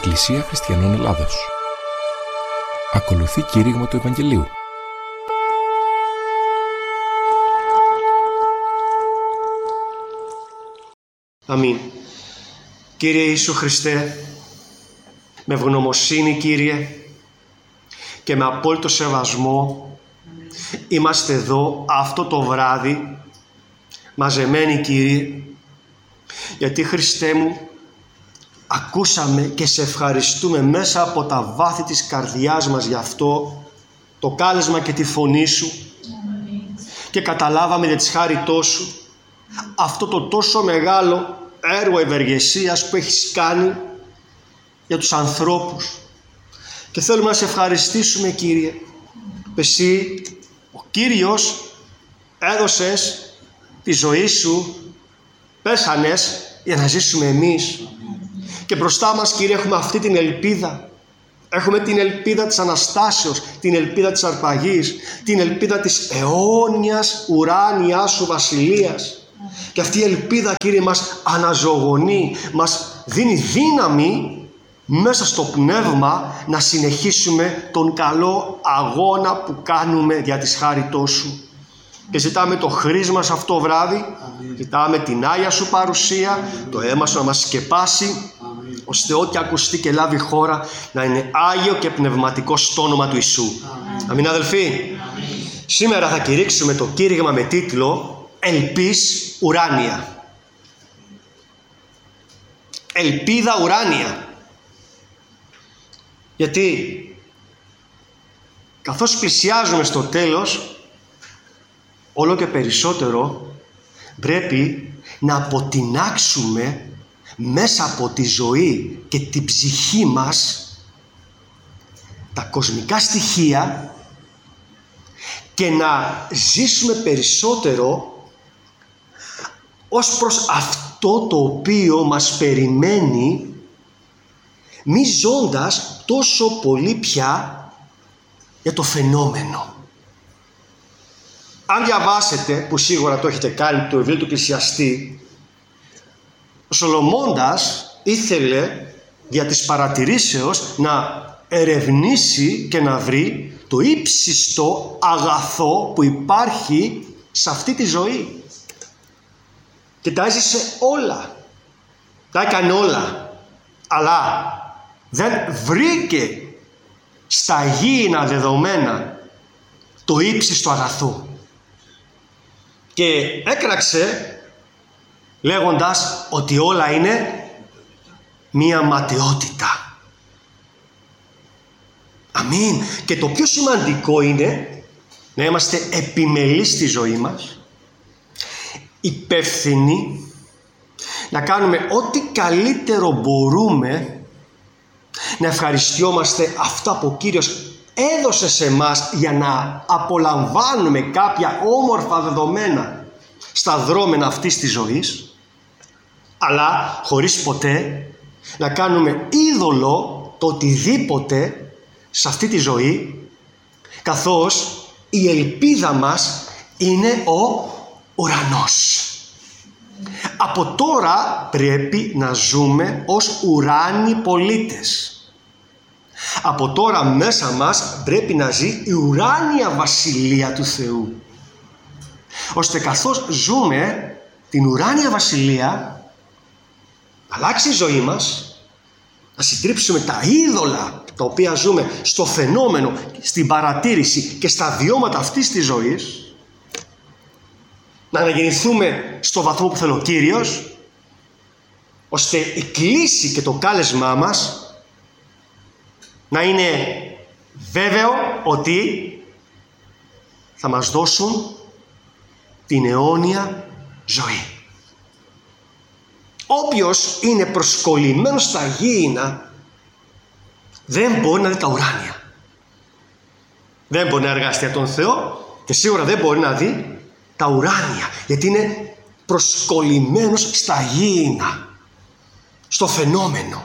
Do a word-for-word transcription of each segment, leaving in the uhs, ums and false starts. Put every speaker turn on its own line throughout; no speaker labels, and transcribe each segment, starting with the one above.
Εκκλησία Χριστιανών Ελλάδος. Ακολουθεί κήρυγμα του Ευαγγελίου.
Αμήν. Κύριε Ιησού Χριστέ, με ευγνωμοσύνη Κύριε και με απόλυτο σεβασμό είμαστε εδώ αυτό το βράδυ μαζεμένοι Κύριε, γιατί Χριστέ μου ακούσαμε και σε ευχαριστούμε μέσα από τα βάθη της καρδιάς μας για αυτό το κάλεσμα και τη φωνή Σου και καταλάβαμε για της χάριτός Σου αυτό το τόσο μεγάλο έργο ευεργεσίας που έχεις κάνει για τους ανθρώπους, και θέλουμε να σε ευχαριστήσουμε Κύριε που Εσύ ο Κύριος έδωσες τη ζωή Σου, πέσανες για να ζήσουμε εμείς, και μπροστά μας Κύριε έχουμε αυτή την ελπίδα. Έχουμε την ελπίδα της Αναστάσεως, την ελπίδα της αρπαγής, την ελπίδα της αιώνιας ουράνιας Σου βασιλείας. Και αυτή η ελπίδα Κύριε μας αναζωογονεί, μας δίνει δύναμη μέσα στο πνεύμα να συνεχίσουμε τον καλό αγώνα που κάνουμε δια της χάριτός Σου. Και ζητάμε το χρήσμα σε αυτό το βράδυ, Αμήν. Ζητάμε την Άγια Σου παρουσία, το αίμα Σου να μας σκεπάσει, Αμήν. Ώστε ό,τι ακουστεί και λάβει χώρα να είναι Άγιο και πνευματικό στο όνομα του Ιησού. Αμήν, Αμήν αδελφοί. Αμήν. Σήμερα θα κηρύξουμε το κήρυγμα με τίτλο Ελπίς ουράνια. Ελπίδα ουράνια. Γιατί καθώς πλησιάζουμε στο τέλος, όλο και περισσότερο πρέπει να αποτινάξουμε μέσα από τη ζωή και την ψυχή μας τα κοσμικά στοιχεία και να ζήσουμε περισσότερο ως προς αυτό το οποίο μας περιμένει, μη ζώντας τόσο πολύ πια για το φαινόμενο. Αν διαβάσετε, που σίγουρα το έχετε κάνει, το βιβλίο του Εκκλησιαστή, ο Σολομώντας ήθελε δια της παρατηρήσεως να ερευνήσει και να βρει το ύψιστο αγαθό που υπάρχει σε αυτή τη ζωή. Και τα έζησε όλα. Τα έκανε όλα. Αλλά δεν βρήκε στα γήινα δεδομένα το ύψιστο αγαθό. Και έκραξε λέγοντας ότι όλα είναι μία ματαιότητα. Αμήν. Και το πιο σημαντικό είναι να είμαστε επιμελείς στη ζωή μας, υπεύθυνοι, να κάνουμε ό,τι καλύτερο μπορούμε, να ευχαριστιόμαστε αυτά που ο Κύριος έδωσε σε μας για να απολαμβάνουμε κάποια όμορφα δεδομένα στα δρόμενα αυτής της ζωής, αλλά χωρίς ποτέ να κάνουμε είδωλο το οτιδήποτε σε αυτή τη ζωή, καθώς η ελπίδα μας είναι ο ουρανός. Από τώρα πρέπει να ζούμε ως ουράνιοι πολίτες. Από τώρα μέσα μας πρέπει να ζει η ουράνια βασιλεία του Θεού, ώστε καθώς ζούμε την ουράνια βασιλεία, να αλλάξει η ζωή μας, να συντρίψουμε τα είδωλα τα οποία ζούμε στο φαινόμενο, στην παρατήρηση και στα βιώματα αυτής της ζωής, να αναγεννηθούμε στο βαθμό που θέλει ο Κύριος, ώστε η κλίση και το κάλεσμά μας να είναι βέβαιο ότι θα μας δώσουν την αιώνια ζωή. Όποιος είναι προσκολλημένος στα γήινα δεν μπορεί να δει τα ουράνια. Δεν μπορεί να εργαστεί από τον Θεό και σίγουρα δεν μπορεί να δει τα ουράνια, γιατί είναι προσκολλημένος στα γήινα, στο φαινόμενο.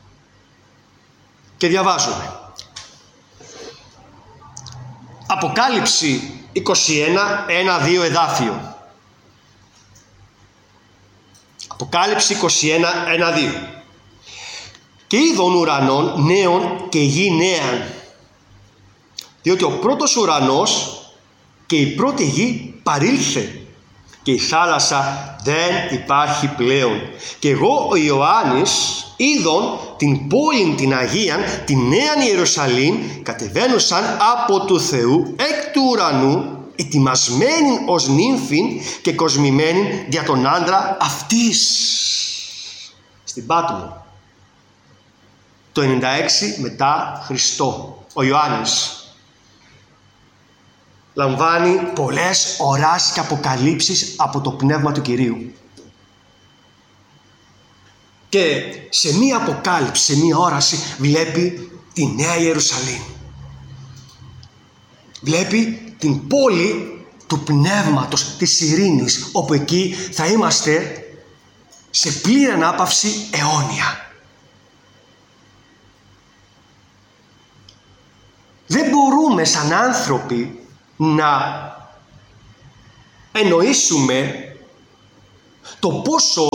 Και διαβάζουμε Αποκάλυψη είκοσι ένα, ένα δύο εδάφιο. Αποκάλυψη είκοσι ένα, ένα δύο. και είδων ουρανών νέων και γη νέαν. Διότι ο πρώτος ουρανός και η πρώτη γη παρήλθε και η θάλασσα δεν υπάρχει πλέον. Και εγώ ο Ιωάννης είδων την πόλην την Αγίαν, την νέαν Ιερουσαλήμ, κατεβαίνουσαν από του Θεού εκ του ουρανού, ετοιμασμένη ως νύμφην και κοσμημένη δια τον άντρα αυτής. Στην Πάτμο, το ενενήντα έξι μετά Χριστό, ο Ιωάννης λαμβάνει πολλές οράσεις και αποκαλύψεις από το Πνεύμα του Κυρίου. Και σε μία αποκάλυψη, σε μία όραση βλέπει τη Νέα Ιερουσαλήμ. Βλέπει την πόλη του Πνεύματος, της ειρήνης, όπου εκεί θα είμαστε σε πλήρη ανάπαυση αιώνια. Δεν μπορούμε σαν άνθρωποι να εννοήσουμε το πόσο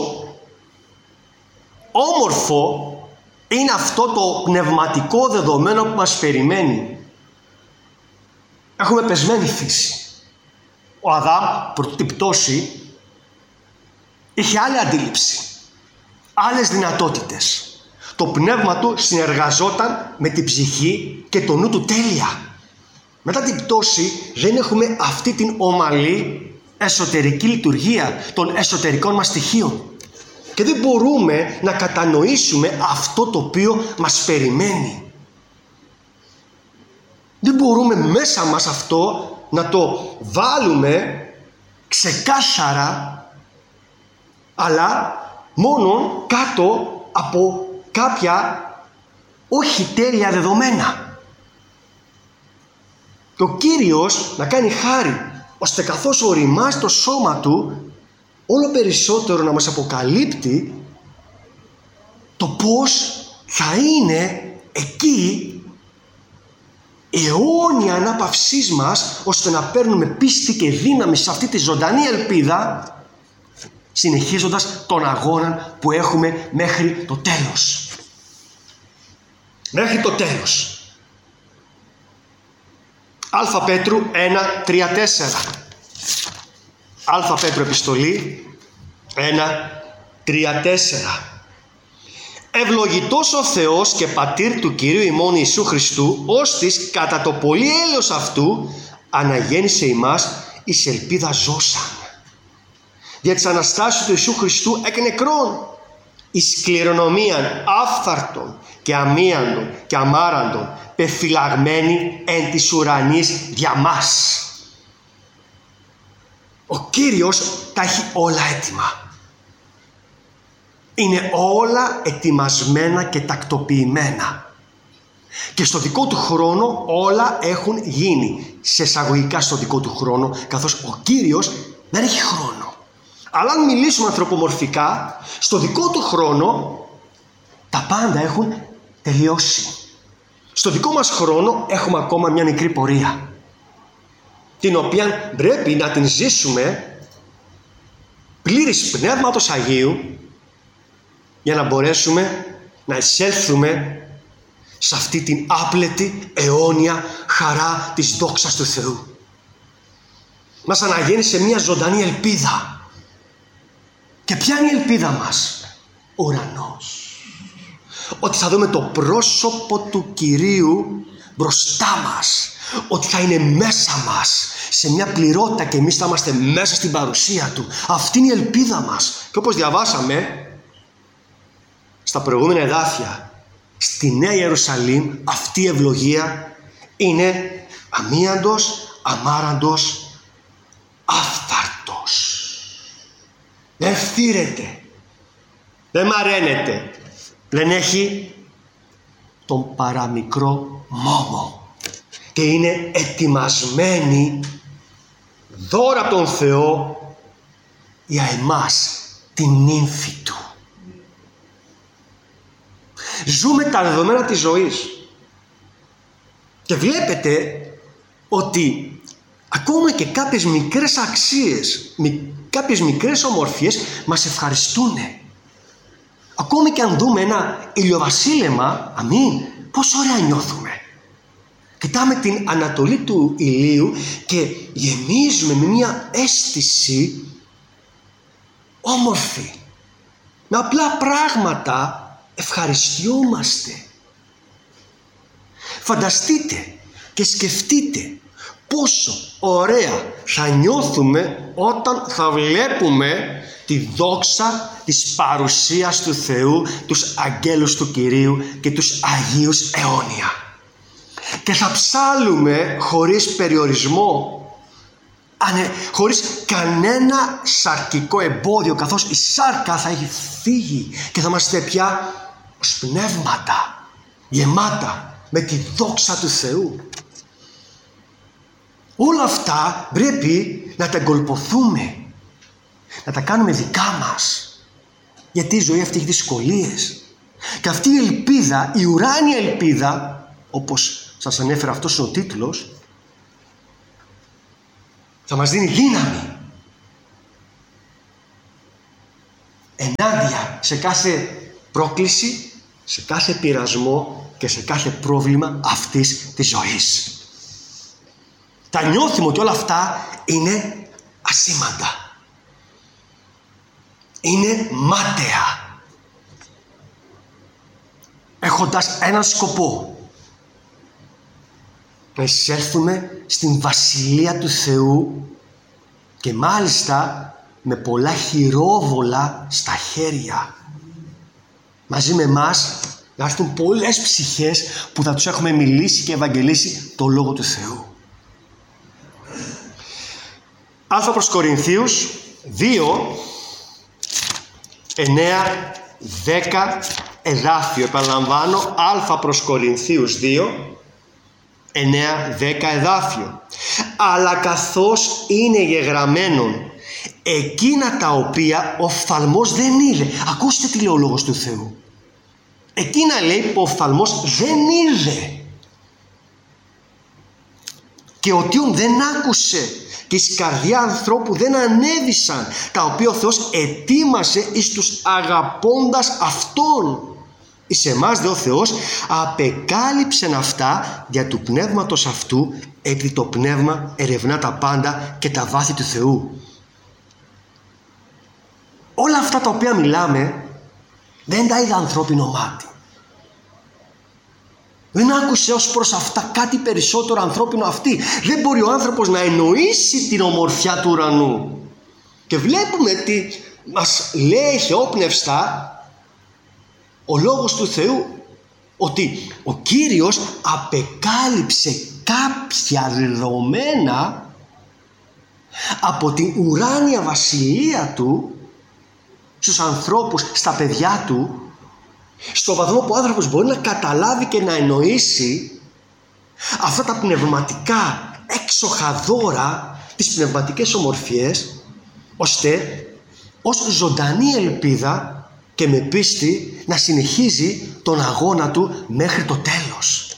όμορφο είναι αυτό το πνευματικό δεδομένο που μας περιμένει. Έχουμε πεσμένη φύση. Ο Αδάμ πρωτού την πτώση είχε άλλη αντίληψη, άλλες δυνατότητες. Το πνεύμα του συνεργαζόταν με την ψυχή και το νου του τέλεια. Μετά την πτώση δεν έχουμε αυτή την ομαλή εσωτερική λειτουργία των εσωτερικών μας στοιχείων. Και δεν μπορούμε να κατανοήσουμε αυτό το οποίο μας περιμένει. Δεν μπορούμε μέσα μας αυτό να το βάλουμε ξεκάθαρα, αλλά μόνο κάτω από κάποια όχι τέλεια δεδομένα. Και ο Κύριος να κάνει χάρη, ώστε καθώς οριμάζει το σώμα Του, όλο περισσότερο να μας αποκαλύπτει το πώς θα είναι εκεί η αιώνια ανάπαυσής μας, ώστε να παίρνουμε πίστη και δύναμη σε αυτή τη ζωντανή ελπίδα, συνεχίζοντας τον αγώνα που έχουμε μέχρι το τέλος. Μέχρι το τέλος. Α Πέτρου ένα, τρία, τέσσερα. Α Πέτρου επιστολή ένα, τρία, τέσσερα. Ευλογητός ο Θεός και Πατήρ του Κυρίου ημών Ιησού Χριστού, ώστις κατά το πολύ έλεος αυτού αναγέννησε ημάς εις ελπίδα ζώσαν. Δια της Αναστάσεως του Ιησού Χριστού εκ νεκρών, εις κληρονομίαν άφθαρτον και αμίαντον και αμάραντον, πεφυλαγμένη εν της ουρανής δια μας. Ο Κύριος τα έχει όλα έτοιμα. Είναι όλα ετοιμασμένα και τακτοποιημένα. Και στο δικό του χρόνο όλα έχουν γίνει. Σε εισαγωγικά στο δικό του χρόνο, καθώς ο Κύριος δεν έχει χρόνο. Αλλά αν μιλήσουμε ανθρωπομορφικά, στο δικό του χρόνο τα πάντα έχουν τελειώσει. Στο δικό μας χρόνο έχουμε ακόμα μια μικρή πορεία, την οποία πρέπει να την ζήσουμε πλήρης Πνεύματος Αγίου, για να μπορέσουμε να εισέλθουμε σε αυτή την άπλετη αιώνια χαρά της δόξας του Θεού. Μας αναγέννησε μια ζωντανή ελπίδα. Και ποια είναι η ελπίδα μας? Ο ουρανός. Ότι θα δούμε το πρόσωπο του Κυρίου μπροστά μας. Ότι θα είναι μέσα μας σε μια πληρότητα και εμείς θα είμαστε μέσα στην παρουσία Του. Αυτή είναι η ελπίδα μας. Και όπως διαβάσαμε στα προηγούμενα εδάφια, στη Νέα Ιερουσαλήμ αυτή η ευλογία είναι αμίαντος, αμάραντος, άφθαρτος. Δεν φθήρεται, δεν μαραίνεται, δεν έχει τον παραμικρό μόμο και είναι ετοιμασμένη δώρα από τον Θεό για εμάς, την νύμφη Του. Ζούμε τα δεδομένα της ζωής και βλέπετε ότι ακόμα και κάποιες μικρές αξίες, κάποιες μικρές ομορφιές μας ευχαριστούν. Ακόμη και αν δούμε ένα ηλιοβασίλεμα, αμήν, πόσο ωραία νιώθουμε. Κοιτάμε την ανατολή του ηλίου και γεμίζουμε με μια αίσθηση όμορφη. Με απλά πράγματα ευχαριστιόμαστε. Φανταστείτε και σκεφτείτε πόσο ωραία θα νιώθουμε όταν θα βλέπουμε τη δόξα της παρουσίας του Θεού, τους αγγέλους του Κυρίου και τους Αγίους αιώνια. Και θα ψάλλουμε χωρίς περιορισμό, ανε, χωρίς κανένα σαρκικό εμπόδιο, καθώς η σάρκα θα έχει φύγει και θα είμαστε πια ως πνεύματα γεμάτα με τη δόξα του Θεού. Όλα αυτά πρέπει να τα εγκολποθούμε, να τα κάνουμε δικά μας, γιατί η ζωή αυτή έχει δυσκολίες. Και αυτή η ελπίδα, η ουράνια ελπίδα, όπως σας ανέφερα, αυτός είναι ο τίτλος, θα μας δίνει δύναμη ενάντια σε κάθε πρόκληση, σε κάθε πειρασμό και σε κάθε πρόβλημα αυτής της ζωής. Τα νιώθουμε ότι όλα αυτά είναι ασήμαντα, είναι μάταια, έχοντας έναν σκοπό: να εισέλθουμε στην Βασιλεία του Θεού, και μάλιστα με πολλά χειρόβολα στα χέρια. Μαζί με εμάς να έρθουν πολλές ψυχές που θα τους έχουμε μιλήσει και ευαγγελίσει το Λόγο του Θεού. Α προς Κορινθίους δύο, εννέα, δέκα εδάφιο. Επαναλαμβάνω, Α προς Κορινθίους δύο, εννέα, δέκα εδάφιο. Αλλά καθώς είναι γεγραμμένον εκείνα τα οποία ο οφθαλμός δεν είδε. Ακούστε τι λέει ο Λόγος του Θεού. Εκείνα, λέει, που ο οφθαλμός δεν είδε και ότι δεν άκουσε και εις καρδιά ανθρώπου δεν ανέβησαν, τα οποία ο Θεός ετοίμασε εις τους αγαπώντας Αυτόν. Εις εμάς δε ο Θεός απεκάλυψεν αυτά δια του πνεύματος αυτού, επειδή το πνεύμα ερευνά τα πάντα και τα βάθη του Θεού. Όλα αυτά τα οποία μιλάμε δεν τα είδα ανθρώπινο μάτι. Δεν άκουσε ως προς αυτά κάτι περισσότερο ανθρώπινο αυτή. Δεν μπορεί ο άνθρωπος να εννοήσει την ομορφιά του ουρανού. Και βλέπουμε τι μας λέει θεόπνευστα ο Λόγος του Θεού, ότι ο Κύριος απεκάλυψε κάποια δεδομένα από την ουράνια βασιλεία Του στους ανθρώπους, στα παιδιά Του, στο βαθμό που ο άνθρωπος μπορεί να καταλάβει και να εννοήσει αυτά τα πνευματικά έξοχα δώρα, τις πνευματικές ομορφιές, ώστε ως ζωντανή ελπίδα και με πίστη να συνεχίζει τον αγώνα του μέχρι το τέλος.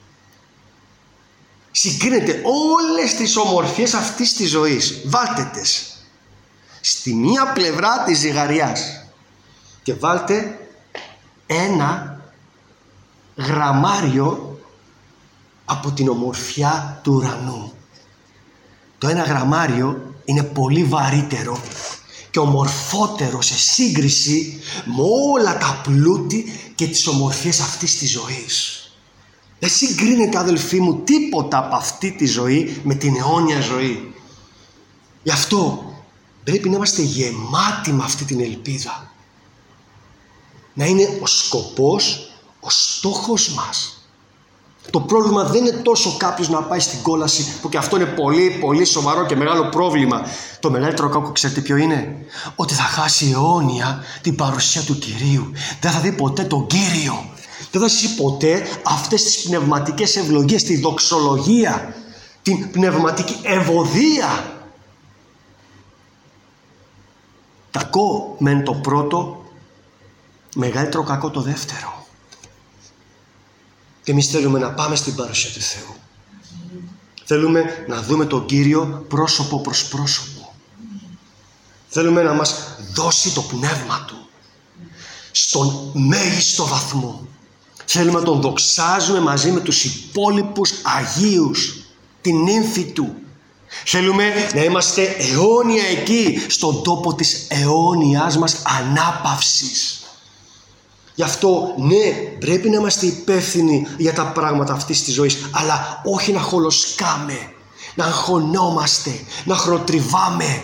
Συγκρίνεται όλες τις ομορφιές αυτής της ζωής, βάλτε τες στη μία πλευρά της ζυγαριάς και βάλτε ένα γραμμάριο από την ομορφιά του ουρανού. Το ένα γραμμάριο είναι πολύ βαρύτερο και ομορφότερο σε σύγκριση με όλα τα πλούτη και τις ομορφιές αυτής της ζωής. Δεν συγκρίνεται, αδελφοί μου, τίποτα από αυτή τη ζωή με την αιώνια ζωή. Γι' αυτό πρέπει να είμαστε γεμάτοι με αυτή την ελπίδα. Να είναι ο σκοπός, ο στόχος μας. Το πρόβλημα δεν είναι τόσο κάποιος να πάει στην κόλαση, που και αυτό είναι πολύ πολύ σοβαρό και μεγάλο πρόβλημα. Το μεγαλύτερο κακό, ξέρετε ποιο είναι? Ότι θα χάσει αιώνια την παρουσία του Κυρίου. Δεν θα δει ποτέ τον Κύριο. Δεν θα ζήσει ποτέ αυτές τις πνευματικές ευλογίες, τη δοξολογία, την πνευματική ευωδία. Κακό μεν το πρώτο, μεγαλύτερο κακό το δεύτερο. Και εμείς θέλουμε να πάμε στην παρουσία του Θεού. Θέλουμε να δούμε τον Κύριο πρόσωπο προς πρόσωπο. Θέλουμε να μας δώσει το πνεύμα Του. στον μέγιστο βαθμό. Θέλουμε να τον δοξάζουμε μαζί με τους υπόλοιπους Αγίους, την νύμφη του. Θέλουμε να είμαστε αιώνια εκεί, στον τόπο της αιώνιας μας ανάπαυσης. Γι' αυτό ναι, πρέπει να είμαστε υπεύθυνοι για τα πράγματα αυτής της ζωής, αλλά όχι να χολοσκάμε, να αγχωνόμαστε, να χρονοτριβάμε.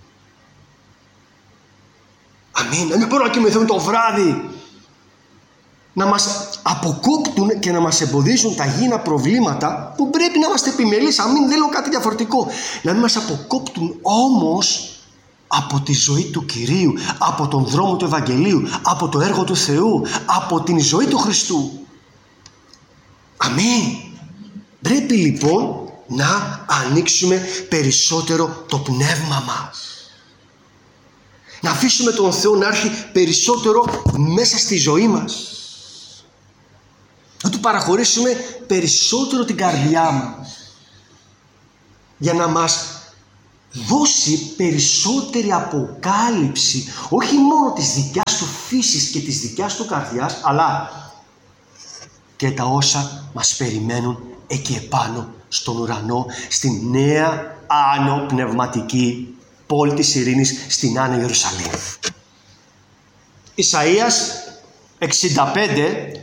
Αμήν. Να μην μπορούμε να κοιμηθούμε το βράδυ, να μας αποκόπτουν και να μας εμποδίζουν τα γήινα προβλήματα που πρέπει να είμαστε επιμελείς. Αμήν, δεν λέω κάτι διαφορετικό. Να μην μας αποκόπτουν όμως από τη ζωή του Κυρίου, από τον δρόμο του Ευαγγελίου, από το έργο του Θεού, από την ζωή του Χριστού. Αμήν. Πρέπει λοιπόν να ανοίξουμε περισσότερο το πνεύμα μας. Να αφήσουμε τον Θεό να έρθει περισσότερο μέσα στη ζωή μας. Να του παραχωρήσουμε περισσότερο την καρδιά μας. Για να μας δώσει περισσότερη αποκάλυψη, όχι μόνο της δικιάς του φύσης και της δικιάς του καρδιάς, αλλά και τα όσα μας περιμένουν εκεί επάνω στον ουρανό, στην νέα άνω πνευματική πόλη της ειρήνης, στην Άνω Ιερουσαλήμ. Ισαΐας εξήντα πέντε,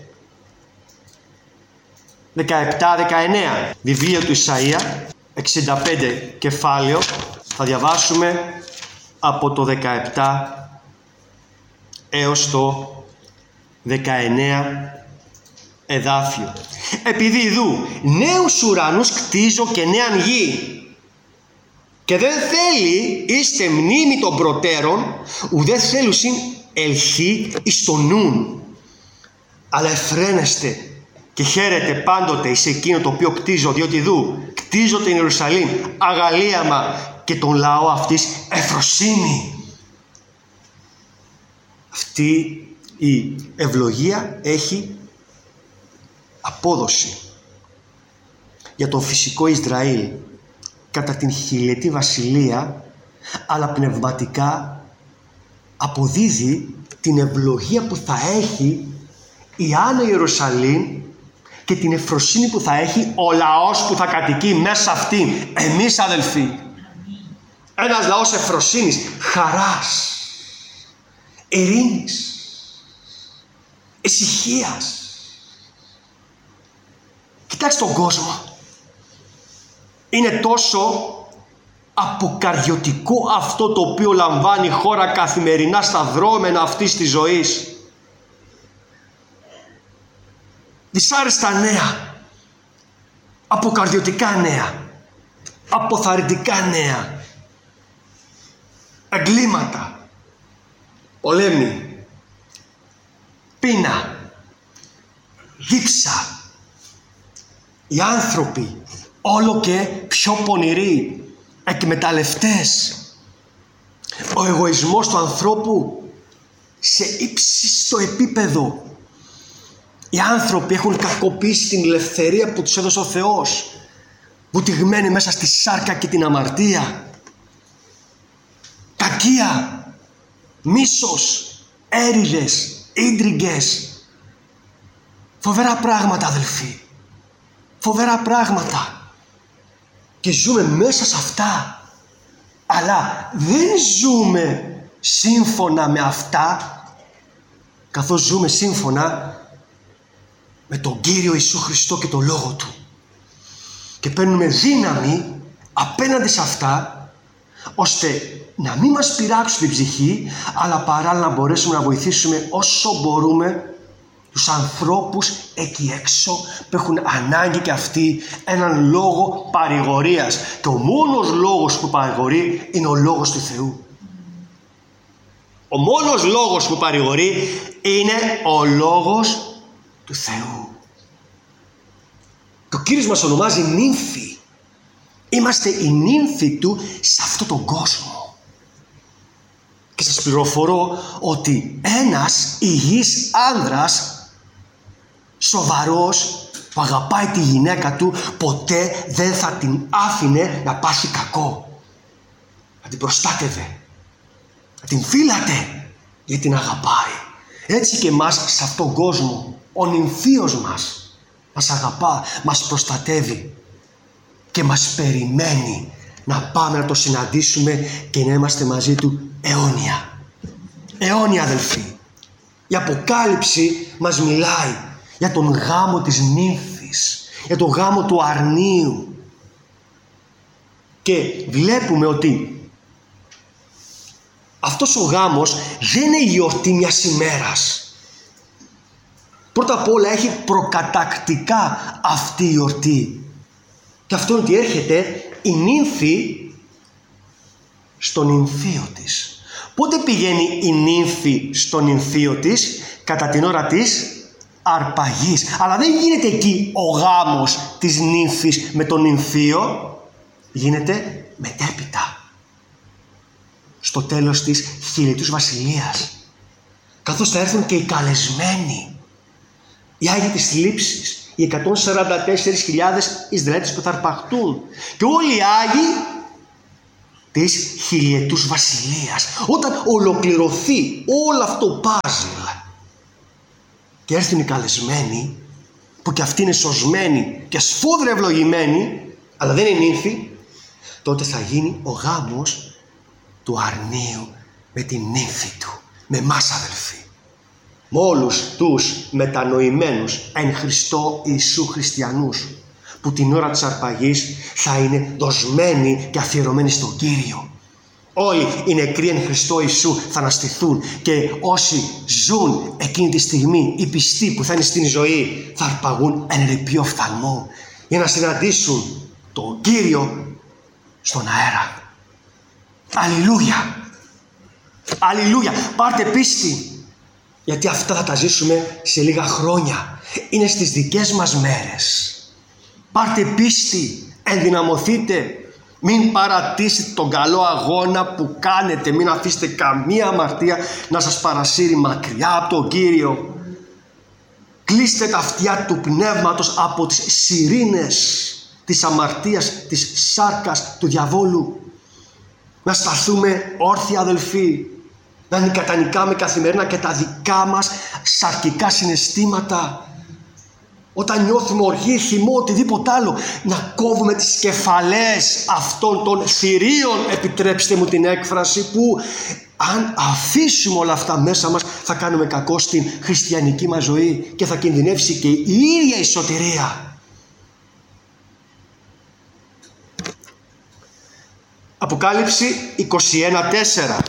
δεκαεπτά δεκαεννέα. Βιβλίο του Ισαΐα εξήντα πέντε κεφάλαιο. Θα διαβάσουμε από το δεκαεπτά έως το δεκαεννέα εδάφιο. Επειδή ιδού νέους ουρανούς κτίζω και νέαν γη, και δεν θέλει είστε μνήμη των προτέρων, ουδέ θέλουσιν ελχή εις το νουν, αλλά εφραίνεστε και χαίρετε πάντοτε εις εκείνο το οποίο κτίζω, διότι δου κτίζω την Ιερουσαλήμ αγαλίαμα και τον λαό αυτής ευφροσύνη. Αυτή η ευλογία έχει απόδοση για τον φυσικό Ισραήλ κατά την χιλιετή βασιλεία, αλλά πνευματικά αποδίδει την ευλογία που θα έχει η Άνω Ιερουσαλήμ και την ευφροσύνη που θα έχει ο λαός που θα κατοικεί μέσα αυτήν. Εμείς, αδελφοί, ένας λαός ευφροσύνης, χαράς, ειρήνης, ησυχίας. Κοιτάξτε τον κόσμο. Είναι τόσο αποκαρδιωτικό αυτό το οποίο λαμβάνει η χώρα καθημερινά στα δρόμενα αυτής της ζωής. Δυσάρεστα νέα, αποκαρδιωτικά νέα, αποθαρρυντικά νέα, εγκλήματα, πολέμοι, πείνα, δίψα. Οι άνθρωποι όλο και πιο πονηροί, εκμεταλλευτές. Ο εγωισμός του ανθρώπου σε ύψιστο επίπεδο. Οι άνθρωποι έχουν κακοποιήσει την ελευθερία που τους έδωσε ο Θεός, βουτυγμένοι μέσα στη σάρκα και την αμαρτία. Κακία, μίσος, έρηδες, ίντριγκες. Φοβερά πράγματα, αδελφοί. Φοβερά πράγματα. Και ζούμε μέσα σε αυτά. Αλλά δεν ζούμε σύμφωνα με αυτά, καθώς ζούμε σύμφωνα με τον Κύριο Ιησού Χριστό και τον Λόγο Του. Και παίρνουμε δύναμη απέναντι σε αυτά, ώστε να μην μας πειράξουν την ψυχή, αλλά παράλληλα να μπορέσουμε να βοηθήσουμε όσο μπορούμε τους ανθρώπους εκεί έξω που έχουν ανάγκη και αυτοί έναν λόγο παρηγορίας. Και ο μόνος λόγος που παρηγορεί είναι ο λόγος του Θεού. Ο μόνος λόγος που παρηγορεί είναι ο λόγος του Θεού. Και ο Κύριος μας ονομάζει νύμφη. Είμαστε η νύμφη Του σε αυτόν τον κόσμο. Και σας πληροφορώ ότι ένας υγιής άνδρας, σοβαρός, που αγαπάει τη γυναίκα του, ποτέ δεν θα την άφηνε να πάθει κακό. Θα την προστάτευε, θα την φύλατε, γιατί την αγαπάει, Έτσι και εμάς σε αυτόν τον κόσμο, ο νυμφίος μας μας αγαπά, μας προστατεύει και μας περιμένει να πάμε να το συναντήσουμε και να είμαστε μαζί του αιώνια. Αιώνια, αδελφοί. Η Αποκάλυψη μας μιλάει για τον γάμο της νύμφης, για τον γάμο του αρνίου. Και βλέπουμε ότι αυτός ο γάμος δεν είναι η γιορτή μιας ημέρας. Πρώτα απ' όλα έχει προκατακτικά αυτή η γιορτή. Και αυτό είναι ότι έρχεται η νύμφη στον νυμφίο της. Πότε πηγαίνει η νύμφη στον νυμφίο της? Κατά την ώρα της αρπαγής. Αλλά δεν γίνεται εκεί ο γάμος της νύμφης με τον νυμφίο. Γίνεται μετέπειτα, στο τέλος της χιλιετούς βασιλείας, καθώς θα έρθουν και οι καλεσμένοι, οι Άγιοι της Λήψης, οι εκατόν σαράντα τέσσερις χιλιάδες Ισραηλίτες που θα αρπαχτούν και όλοι οι Άγιοι της χιλιετούς βασιλείας. Όταν ολοκληρωθεί όλο αυτό το πάζλ και έρθουν οι καλεσμένοι, που και αυτοί είναι σωσμένοι και σφόδρα ευλογημένοι, αλλά δεν είναι νύμφοι, τότε θα γίνει ο γάμος του αρνίου με την νύμφη του, με εμάς, αδελφοί, με όλους τους μετανοημένους εν Χριστώ Ιησού χριστιανούς, που την ώρα της αρπαγής θα είναι δοσμένοι και αφιερωμένοι στον Κύριο. Όλοι οι νεκροί εν Χριστώ Ιησού θα αναστηθούν και όσοι ζουν εκείνη τη στιγμή, οι πιστοί που θα είναι στην ζωή, θα αρπαγούν εν ρηπείο οφθαλμού για να συναντήσουν τον Κύριο στον αέρα. Αλληλούια! Αλληλούια! Πάρτε πίστη, γιατί αυτά θα τα ζήσουμε σε λίγα χρόνια. Είναι στις δικές μας μέρες. Πάρτε πίστη, ενδυναμωθείτε, μην παρατήσετε τον καλό αγώνα που κάνετε, μην αφήσετε καμία αμαρτία να σας παρασύρει μακριά από τον Κύριο. Κλείστε τα αυτιά του πνεύματος από τις σιρήνες της αμαρτίας, της σάρκας του διαβόλου. Να σταθούμε όρθιοι, αδελφοί, να νικατανικάμε καθημερινά και τα δικά μας σαρκικά συναισθήματα. Όταν νιώθουμε οργή, θυμό, οτιδήποτε άλλο, να κόβουμε τις κεφαλές αυτών των θηρίων, επιτρέψτε μου την έκφραση, που αν αφήσουμε όλα αυτά μέσα μας θα κάνουμε κακό στην χριστιανική μας ζωή και θα κινδυνεύσει και η ίδια η σωτηρία. Αποκάλυψη είκοσι ένα τέσσερα.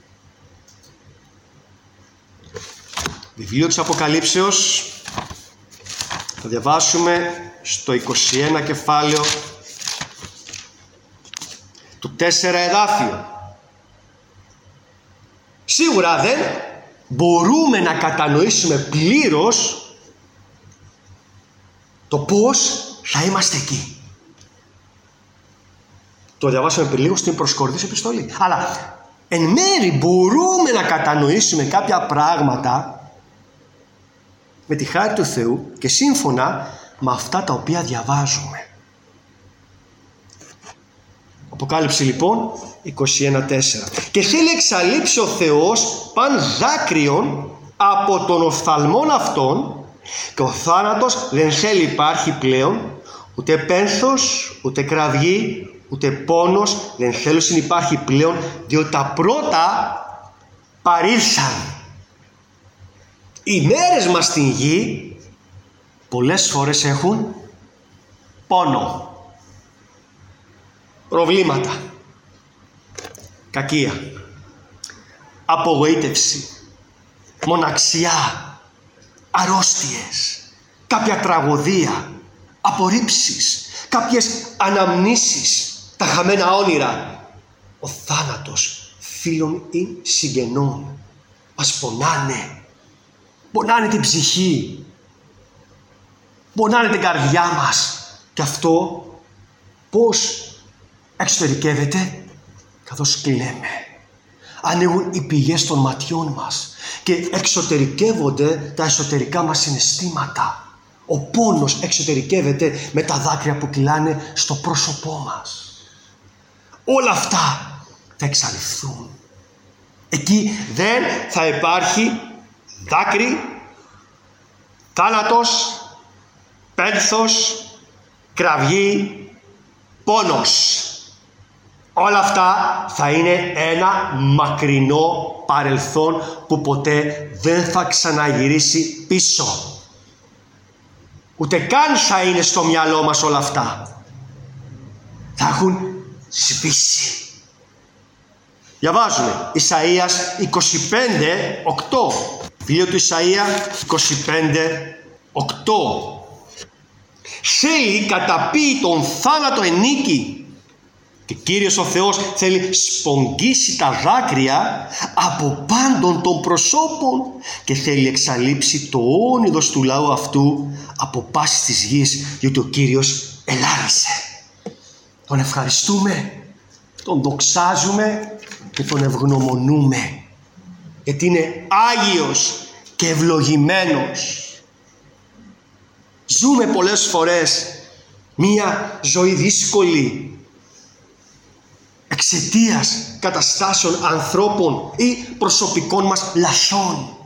Βιβλίο της Αποκαλύψεως. Θα διαβάσουμε στο είκοσι ένα κεφάλαιο, το τέσσερα εδάφιο. Σίγουρα δεν μπορούμε να κατανοήσουμε πλήρως το πώς θα είμαστε εκεί. Το διαβάσαμε πριν λίγο στην προς Κορινθίους επιστολή. Αλλά εν μέρει μπορούμε να κατανοήσουμε κάποια πράγματα με τη χάρη του Θεού και σύμφωνα με αυτά τα οποία διαβάζουμε. Αποκάλυψη λοιπόν είκοσι ένα τέσσερα. Και θέλει εξαλείψει ο Θεός παν δάκρυον από τον οφθαλμόν αυτών, και ο θάνατος δεν θέλει υπάρχει πλέον, ούτε πένθος, ούτε κραυγή, ούτε πόνος δεν θέλουν υπάρχει πλέον, διότι τα πρώτα παρήλθαν. Οι μέρες μας στην γη πολλές φορές έχουν πόνο, προβλήματα, κακία, απογοήτευση, μοναξιά, αρρώστιες, κάποια τραγωδία, απορρίψεις, κάποιες αναμνήσεις, τα χαμένα όνειρα. Ο θάνατος φίλων ή συγγενών μας πονάνε. Πονάνε την ψυχή, πονάνε την καρδιά μας. Και αυτό πώς εξωτερικεύεται? Καθώς κλαίμε. Ανοίγουν οι πηγές των ματιών μας και εξωτερικεύονται τα εσωτερικά μας συναισθήματα. Ο πόνος εξωτερικεύεται με τα δάκρυα που κυλάνε στο πρόσωπό μας. Όλα αυτά θα εξαλειφθούν. Εκεί δεν θα υπάρχει δάκρυ, θάνατος, πένθος, κραυγή, πόνος. Όλα αυτά θα είναι ένα μακρινό παρελθόν που ποτέ δεν θα ξαναγυρίσει πίσω. Ούτε καν θα είναι στο μυαλό μας όλα αυτά. Θα έχουν σβήσει. Διαβάζουμε Ισαΐας είκοσι πέντε οκτώ. Βιβλίο του Ισαΐα είκοσι πέντε οκτώ. Θέλει καταπεί τον θάνατο ενίκη. Και Κύριος ο Θεός θέλει σπογγίσει τα δάκρυα από πάντων των προσώπων και θέλει εξαλείψει το όνειδος του λαού αυτού από πάσης της γης, γιατί ο Κύριος ελάλησε. Τον ευχαριστούμε, τον δοξάζουμε και τον ευγνωμονούμε, γιατί είναι Άγιος και ευλογημένος. Ζούμε πολλές φορές μία ζωή δύσκολη εξαιτίας καταστάσεων ανθρώπων ή προσωπικών μας λαθών.